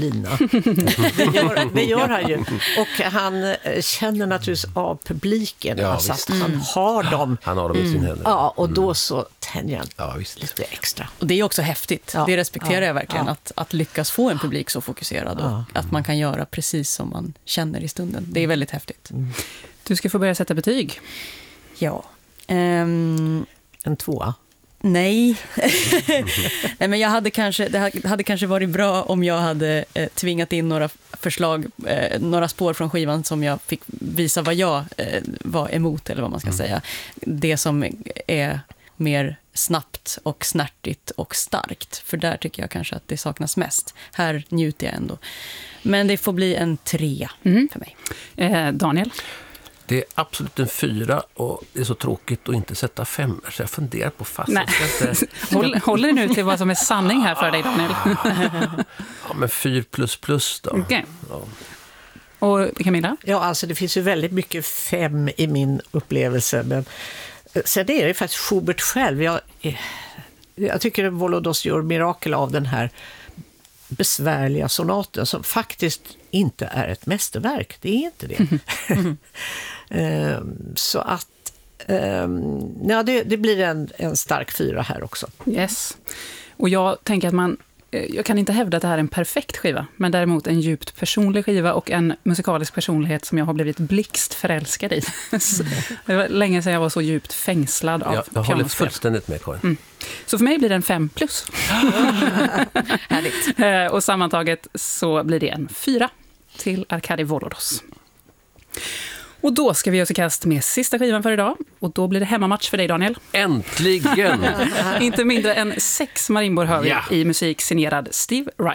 Lina. Det gör han ju. Och han känner naturligtvis av publiken. Ja, alltså att han har dem. Han har dem i sin händer. Ja, och då så tänjer han lite extra. Och det är också häftigt. Ja. Det respekterar jag verkligen. Ja. Att lyckas få en publik så fokuserad. Och att man kan göra precis som man känner i stunden. Det är väldigt häftigt. Du ska få börja sätta betyg. Ja. En 2. Nej. Nej, men det hade kanske varit bra om jag hade tvingat in några förslag, några spår från skivan som jag fick visa vad jag var emot, eller vad man ska säga. Det som är mer snabbt och snärtigt och starkt. För där tycker jag kanske att det saknas mest. Här njuter jag ändå. Men det får bli en 3 för mig. Daniel? Det är absolut en 4 och det är så tråkigt att inte sätta 5. Så jag funderar på fast. Håller ni nu till vad som är sanning här för dig, Daniel? Ja, men 4++ då. Okay. Ja. Och Camilla? Ja, alltså det finns ju väldigt mycket 5 i min upplevelse. Men sen är det faktiskt Schubert själv. Jag tycker att Volodos gör mirakel av den här besvärliga sonaten som faktiskt inte är ett mästerverk. Det är inte det. Så att det blir en stark 4 här också. Yes. Och jag tänker att jag kan inte hävda att det här är en perfekt skiva, men däremot en djupt personlig skiva och en musikalisk personlighet som jag har blivit blixtförälskad i. Det var länge sedan jag var så djupt fängslad av jag håller fullständigt med, Karin. Så för mig blir det en 5+. Härligt. Och sammantaget så blir det en 4 till Arkadi Volodos. Och då ska vi ge oss i kast med sista skivan för idag. Och då blir det hemmamatch för dig, Daniel. Äntligen! Inte mindre än 6 marimbar hör vi i musik signerad Steve Reich.